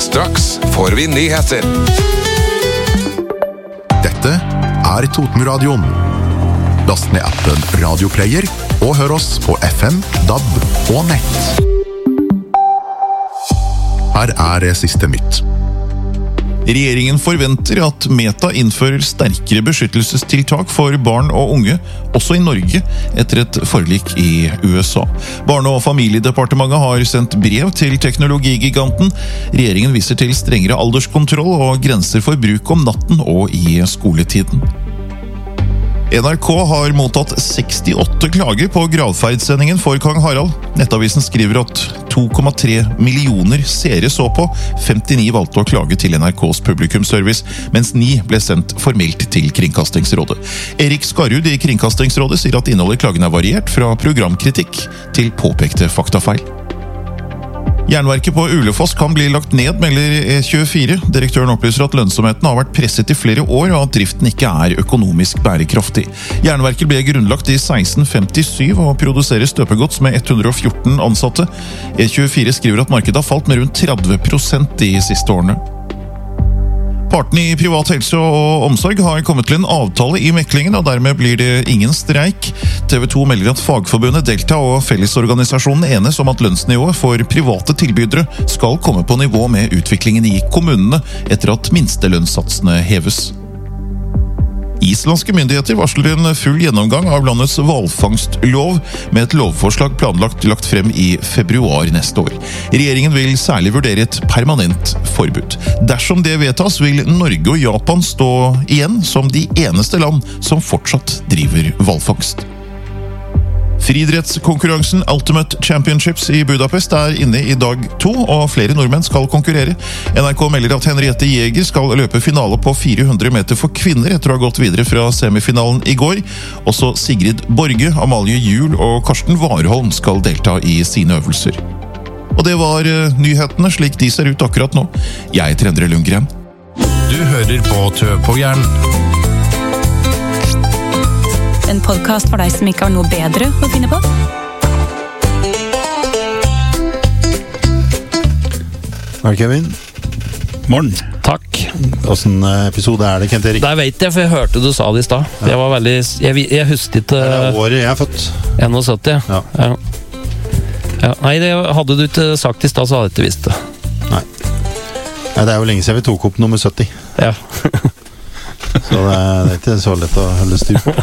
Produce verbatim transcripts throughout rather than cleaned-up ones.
Straks får vi nyheter. Dette er Totenradioen. Last ned appen Radioplayer og hør oss på F M, D A B og nett. Her er siste nytt. Regjeringen forventer at Meta innfører sterkere beskyttelsestiltak for barn og unge, også i Norge, etter et forlik i U S A. Barne- og familiedepartementet har sendt brev til teknologigiganten. Regjeringen viser til strengere alderskontroll og grenser for bruk om natten og i skoletiden. N R K har mottatt sekstiåtte klager på gravferdssendingen for Kong Harald. Nettavisen skriver at to komma tre millioner seere så på. femtini valgte å klage til N R K's publikumsservice, mens ni ble sendt formelt til Kringkastingsrådet. Erik Skarrud i Kringkastingsrådet sier at innholdet i klagen er variert fra programkritikk til påpekte faktafeil. Jernverket på Ulefoss kan bli lagt ned, melder E tjuefire. Direktøren opplyser at lønnsomheten har vært presset i flere år, og at driften ikke er økonomisk bærekraftig. Jernverket ble grunnlagt i seksten femtisyv og produserer støpegods med ett hundre og fjorten ansatte. E tjuefire skriver at markedet har falt med rundt tretti prosent de siste årene. Partene i privat helse og omsorg har kommet til en avtale i meklingen, og dermed blir det ingen streik. T V to melder at Fagforbundet Delta og Fellesorganisasjonen enes om at lønnsnivået for private tilbydere skal komme på nivå med utviklingen i kommunene etter at minstelønnssatsene heves. Islandske myndigheter varsler en full gjennomgang av landets hvalfangstlov med et lovforslag planlagt lagt frem i februar neste år. Regjeringen vil særlig vurdere et permanent forbud. Dersom det vedtas, vil Norge og Japan stå igjen som de eneste land som fortsatt driver hvalfangst. Friidrettskonkurransen Ultimate Championships i Budapest er inne i dag to, og flere nordmenn skal konkurrere. N R K melder at Henriette Jäger skal løpe finale på fire hundre meter for kvinner etter å ha gått videre fra semifinalen i går. Også Sigrid Borge, Amalie Juhl og Karsten Warholm skal delta i sine øvelser. Og det var uh, nyhetene slik de ser ut akkurat nå. Jeg heter Endre Lundgren. Du hører på Tø på Jern. En podcast for deg som ikke har noe bedre å finne på. Hei, Kevin. Morgen. Takk. Hvordan episode er det, Kent Erik? Det vet jeg, for jeg hørte du sa det i stad. Ja. Jeg var veldig... Jeg, jeg husket ikke... Det er året jeg er født. syttién, ja. Ja. Ja. Ja. Nei, det hadde du ikke sagt i stad, så hadde jeg ikke visst det. Nei. Nei, det er jo lenge siden vi tok opp nummer sytti. Ja. Så det er, det er ikke så lett å holde styr på.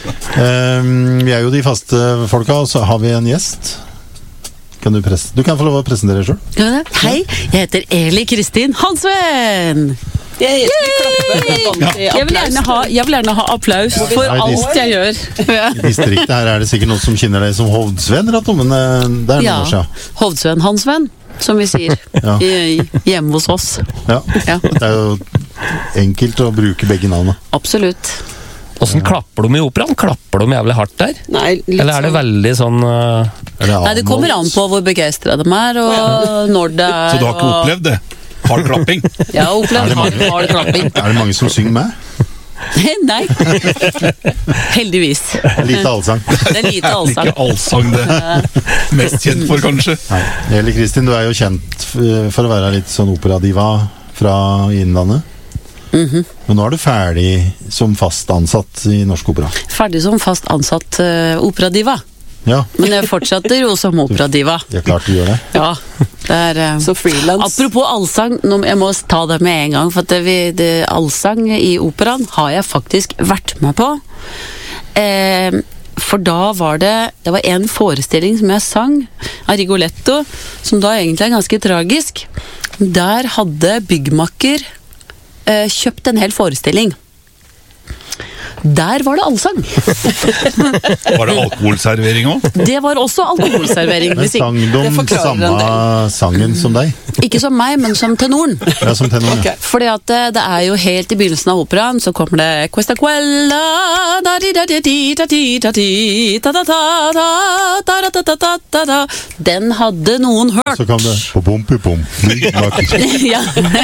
um, Vi er jo de faste folka, og så har vi en gjest. Kan du, pres- du kan få lov å presentere deg selv. Hei, jeg heter Eli Kristin Hansven. Jeg, jeg, vil gjerne ha, jeg vil gjerne ha applaus for alt jeg gjør. I distriktet her er det sikkert noen som kjenner deg som Hovdsvenn, men det er noen ja, år siden. Hovdsvenn Hansven, som vi sier ja. i, hjemme hos oss. Ja. Ja, det er jo enkelt å bruke begge navnene. Absolutt. Hvordan klapper de i operaen? Klapper de jævlig hardt der? Nei, eller er det veldig sånn uh... det Nei, det kommer an på hvor begeistret de er, og ja. når det er. Så du har ikke opplevd det? Hard klapping? Ja, opplevd hard, hard klapping. Er det mange som synger med? Nei. Heldigvis. Lite allsang. Det er lite allsang. Ikke allsang det mest kjent for, kanskje. Nei. Eli Kristin, du er jo kjent for å være litt sånn operadiva fra Innlandet. Mm-hmm. Men nå er du ferdig som fast ansatt i Norsk Opera. Ferdig som fast ansatt uh, operadiva. Ja. Men jeg fortsetter jo som operadiva. Ja, klart du gjør det. Ja, det er uh, så freelance. Apropos allsang, nå, jeg må ta det med en gang, for at det, vi, det, allsang i operaen har jeg faktisk vært med på. Eh, for da var det det var en forestilling som jeg sang av Rigoletto, som da egentlig er ganske tragisk. Der hadde byggmakker eh, kjøpt en hel forestilling. Der var det allsang. Var det alkoholservering også? Det var også alkoholservering. Men sang de samme sangen som deg? Ikke som meg, men som tenoren. Ja, som tenoren, ja. Fordi at det, det er jo helt i begynnelsen av operaen, så kommer det Questa quella da di da di da di da di da da da da da da da da da. Den hadde noen hørt. Så kom det på bompi bom. Ja.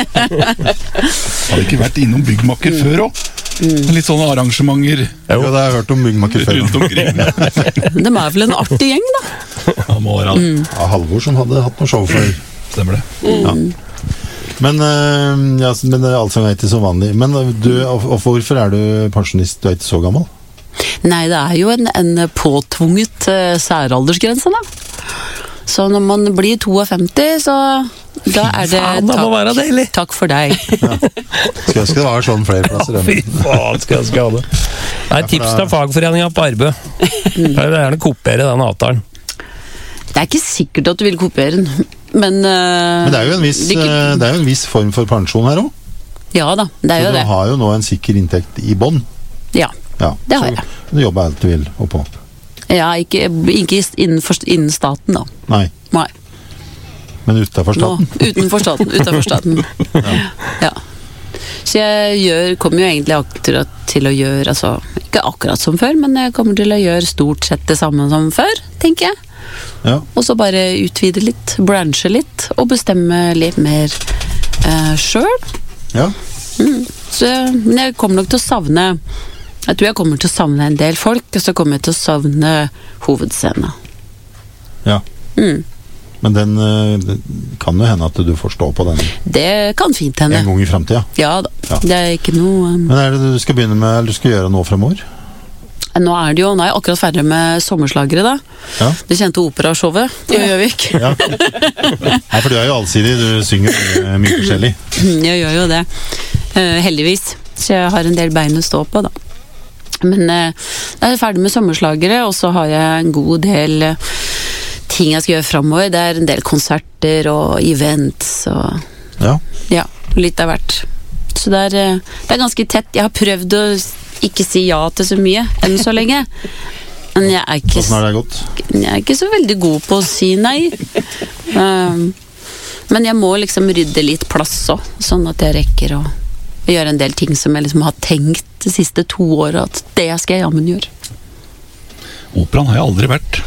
Hadde ikke vært innom byggmakker før også? Mm. Litt sånne arrangementer. Jo, det har jeg hørt om byggmakker før. Rundt omkring. De er vel en artig gjeng, da. Ja, må være det. Mm. Ja, Halvor som hadde hatt noe show før. Stemmer det. Mm. Ja. Men, uh, ja, men allsang er ikke så vanlig. Men du, og, og hvorfor er du pensjonist? Du er ikke så gammel? Nei, det er jo en, en påtvunget uh, særaldersgrense, da. Så når man blir femtito, så da er det faen, det må være deilig. Takk for deg. Ja. Skal jeg det være sånn flere plasser? Fy faen, skal jeg skal ha det. Nei, tips til fagforeningen på Arbe. Jeg vil gjerne kopiere den avtalen. Det er ikke sikkert at du vil kopiere den, men... Uh, men det er, jo en viss, det, ikke... det er jo en viss form for pensjon her også. Ja da, det er så jo det. Så du har jo nå en sikker inntekt i bånd. Ja, ja, det har jeg. Så du jobber alt du vil oppå. Ja, ikke, ikke innenfor, innen staten da. Nei. Nei. Men utenfor staten? Nå, utenfor staten, utenfor staten. ja. ja. Så jeg gjør, kommer jo egentlig akkurat til å gjøre, altså, ikke akkurat som før, men jeg kommer til å gjøre stort sett det samme som før, tenker jeg. Ja. Og så bare utvide litt, branche litt, og bestemme litt mer uh, selv. Ja. Mm. Så, men jeg kommer nok til å savne, jeg tror jeg kommer til å savne en del folk, og så kommer jeg til å savne hovedscenen. Ja. Mm. Men den, den kan jo hende at du får stå på den. Det kan fint hende. En gang i fremtiden. Ja da, ja. Det er ikke noe... Um... Men er det du skal begynne med, eller du skal gjøre nå fremover? Nå er det jo, nå er jeg akkurat ferdig med sommerslagere da. Ja. Det kjente operashowet i Gjøvik. Ja. Nei, for du er jo allsidig, du synger mye forskjellig. Jeg gjør jo det, uh, heldigvis. Så jeg har en del bein å stå på da. Men uh, jeg er ferdig med sommerslagere, og så har jeg en god del... Uh, ting jeg skal gjøre fremover. Det er en del konserter og events og ja, ja litt av hvert. Så det er, det er ganske tett. Jeg har prøvd å ikke si ja til så mye enn så lenge. Men jeg er ikke, Hvordan har det gått? Jeg er ikke så veldig god på å si nei. Um, men jeg må liksom rydde litt plass også, sånn at jeg rekker å gjøre en del ting som jeg liksom har tenkt de siste to årene at det skal jeg jammen gjøre. Operaen har jeg aldri vært.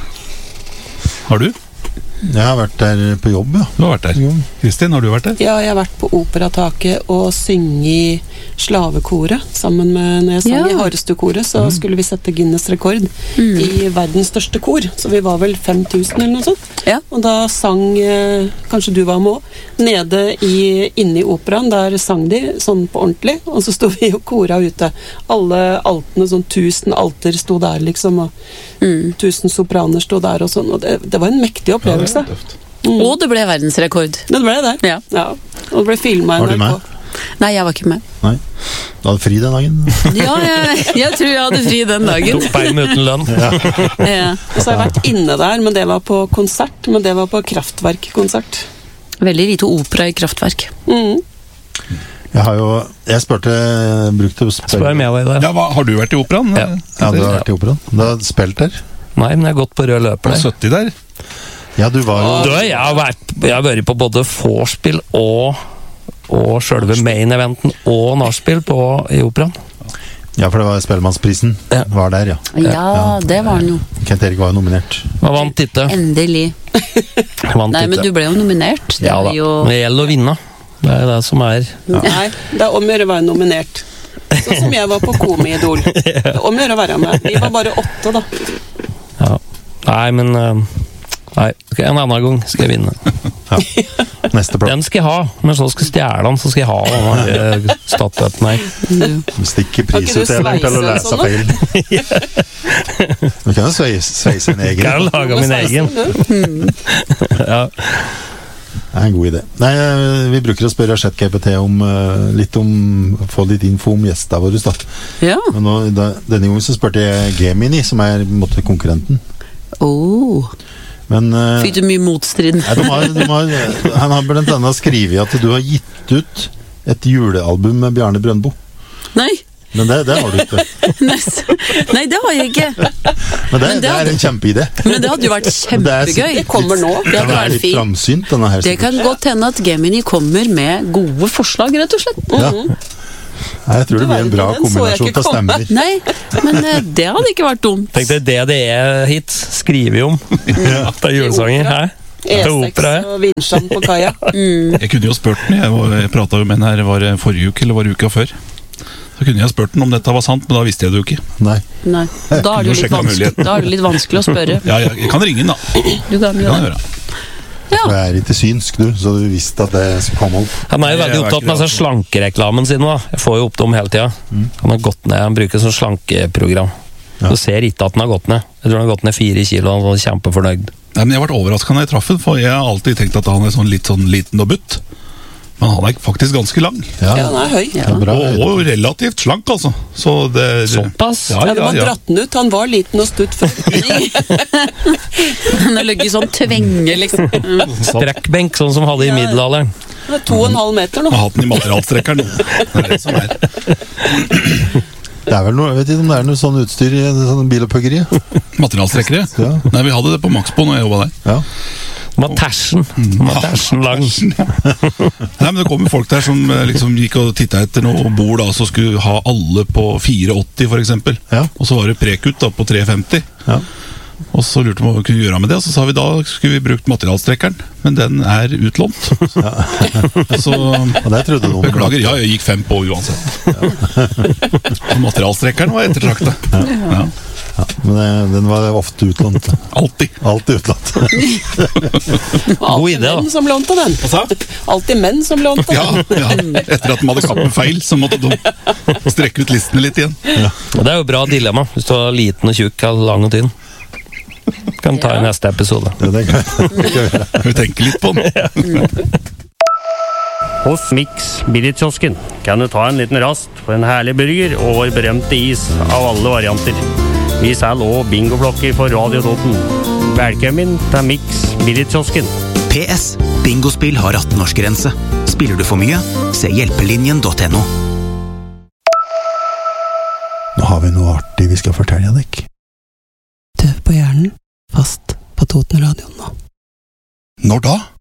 Har du? Jeg har vært der på jobb, ja. Du har vært der. Kristin, har du vært der? Ja, jeg har vært på Operataket og synge slavekoret sammen med, når jeg sang ja. i Harestukoret, så mm. skulle vi sette Guinness rekord mm. i verdens største kor, så vi var vel fem tusen eller noe sånt. Ja. Og da sang, eh, kanskje du var med også, nede i, inne i operaen, der sang de sånn på ordentlig, og så stod vi og kora ute. Alle altene, sånn tusen alter stod der liksom, og mm. tusen sopraner stod der og sånn, og det, det var en mektig opplevelse. Ja, det Mm. Og det ble verdensrekord. Det ble det. Ja. Ja. Og det ble filmet. Var du med? Nei, jeg var ikke med. Nei. Du hadde fri den dagen? Ja, jeg, jeg tror jeg hadde fri den dagen. Tok bein uten lønn. Ja. Ja. Og så har jeg vært inne der, men det var på konsert, men det var på Kraftverk-konsert. Veldig lite opera i Kraftverk. Mm. Jeg har jo, jeg spørte, brukte å Spør spille. med deg der. Ja, hva, har du vært i operaen? Ja. Ja, du har vært i operaen. Du har spilt der? Nei, men jeg har gått på rød løper der. sytti der? Ja, du var jo... Du, jeg, har vært, jeg har vært på både vorspiel og, og selve main-eventen og nachspiel på i operaen. Ja, for det var Spellemannsprisen. Ja. Var der, ja. Ja, det var den jo. Kent Erik var jo nominert. Jeg vant ikke. Endelig. Vant Nei, men ikke. du ble jo nominert. Det Ja da, er jo... men det gjelder å vinne. Det er det som er... Nei, det er om å gjøre å være nominert. Sånn som jeg var på Komi-idol. Det er om å gjøre å være med. Vi var bare åtte, da. Ja. Nei, men... uh, Nei, ok, en annen gang skal jeg vinne. Ja. Neste plan. Den skal jeg ha, men så skal jeg stjæle den, så skal jeg ha denne statuetten her. Hvis det ikke prisutdeling til å lese sånn, feil. Du kan jo sveise, sveise en egen. Kan jeg lage min egen? Ja. Det er en god idé. Nei, vi bruker å spørre ChatGPT om uh, litt om, få litt info om gjestene våre, da. Ja. Men nå, da, denne gangen så spørte jeg Gemini, som er på en måte konkurrenten. Oh. Men uh, Fikk du mye motstrid? Nei, de har, de har, han har blant annet skrevet at du har gitt ut et julealbum med Bjarne Brøndbo. Nei. Men det, det har du ikke. Nei, Nei, det har jeg ikke. Men det, Men det det er en kjempeidé. Men det hadde jo vært kjempegøy. Det kommer nå. Det hadde Den er vært litt fint. framsynt, denne her. Det kan godt hende at Gemini kommer med gode forslag, rett og slett. Ja. Nei, jeg tror det blir en bra Den så jeg kombinasjon ikke av stemmer. Nei, men eh, det hadde ikke vært dumt. Tenk deg D D E-hits skriver jo om. At det er julesanger, hæ? Det er E seks opera, ja. og Vinsjan på kaia. Jeg kunne jo spurt den, jeg, var- jeg pratet jo med den her, var det forrige uke eller var det uka før? Så kunne jeg spurt den om dette var sant, men da visste jeg det jo ikke. Nei. Nei, da er det jo litt Sjekka vanskelig, muligheten. da er det litt vanskelig å spørre. Ja, jeg, jeg kan ringe den da. Du kan Det jo kan jeg det. gjøre. Ja. For jeg er ikke synsk, du, så du visste at det skulle komme opp. Han er jo veldig opptatt med sånn slankereklamen sin, da. Jeg får jo opp dem hele tida. Mm. Han har gått ned, han bruker sånn slankeprogram. Ja. Du ser ikke at han har gått ned. Jeg tror han har gått ned fire kilo, og han er kjempefornøyd. Nei, men jeg ble overrasket når jeg traff den, for jeg har alltid tenkt at han er sånn litt sånn liten og butt. Men han er faktisk ganske lang. Ja, ja han er høy. Ja. Og, og relativt slank, altså. Så det, Såpass? Ja, ja, ja, det var ja. dratt den ut. Han var liten og stutt før. Han har ligget sånn tvenge, liksom. Strekkbenk, sånn som hadde i middelalderen. Det er to og en halv meter nå. Jeg har hatt den i materialstrekkeren. Det er det som er. Det er vel noe, jeg vet ikke om det er noe sånn utstyr i sånn bilopphuggeri. Materialstrekkere? Ja. Nei, vi hadde det på Maxbo når jeg jobbet der. Ja. Matersen. Matersen lang. Nei, men det kom jo folk der som liksom gikk og tittet etter noe bord da, så skulle ha alle på fire åtti for eksempel. Ja. Og så var det prekutt da på tre femti. Ja. Og så lurte vi hva vi kunne gjøre med det, og så sa vi da skulle vi brukt materialstrekkeren, men den er utlånt. Ja. Så og det trodde du om. Beklager, ja, jeg gikk fem på uansett. Ja. Materialstrekkeren var ettertraktet. Ja. Ja. Ja, men det, den var ofte utlånt. Alltid. Alltid utlånt. God idé, da. Menn som lånte den. Hva sa? Alltid menn som lånte ja, den. Ja, etter at de hadde kappet feil, så måtte de strekke ut listene litt igjen. Ja. Og det er jo bra dilemma, hvis du er liten og tjukk, lang og tynn. Kan ta i neste episode. Ja, det kan vi gjøre. Vi tenker litt på den. Hos Mix Billigkiosken kan du ta en liten rast for en herlig burger og vår berømte is av alle varianter. Vi selger også bingoblokker for Radio Toten. Velkommen til Mix Billigkiosken. P S. Bingospill har atten-årsgrense. Spiller du for mye? Se hjelpelinjen punktum no. Nå har vi noe artig vi skal fortelle deg. Tøv på hjernen, fast på Toten-radioen nå. Når da?